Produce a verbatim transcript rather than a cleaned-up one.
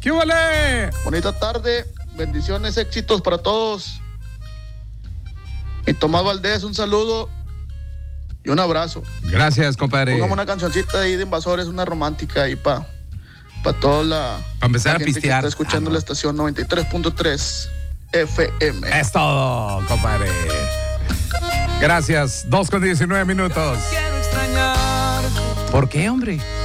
¡Qué vale! Bonita tarde, bendiciones, éxitos para todos. Y Tomás Valdés, un saludo y un abrazo. Gracias, compadre. Pongamos una cancioncita ahí de Invasores, una romántica ahí para pa toda la, Para empezar la a gente pistear. que está escuchando Ah, no. la estación noventa y tres punto tres F M. Es todo, compadre. Gracias. dos con diecinueve minutos. ¿Por qué, hombre?